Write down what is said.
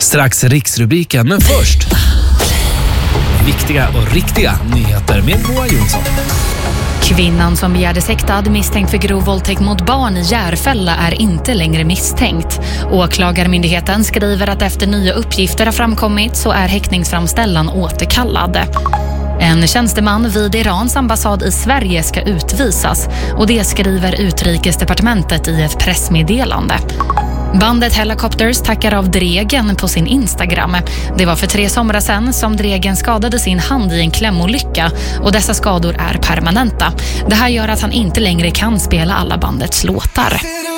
Strax riksrubriken, men först viktiga och riktiga nyheter med Moa Jonsson. Kvinnan som begärdes häktad misstänkt för grov våldtäkt mot barn i Järfälla är inte längre misstänkt. Åklagarmyndigheten skriver att efter nya uppgifter har framkommit så är häktningsframställan återkallad. En tjänsteman vid Irans ambassad i Sverige ska utvisas och det skriver Utrikesdepartementet i ett pressmeddelande. Bandet Helicopters tackar av Dregen på sin Instagram. Det var för 3 somrar sedan som Dregen skadade sin hand i en klämolycka och dessa skador är permanenta. Det här gör att han inte längre kan spela alla bandets låtar.